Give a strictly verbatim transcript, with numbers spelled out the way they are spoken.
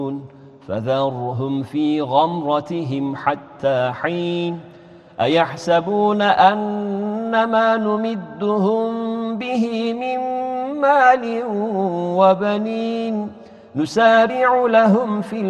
فذرهم في غمرتهم حتى حين أيحسبون أن ما نمدهم به من مال وبنين نسارع لهم في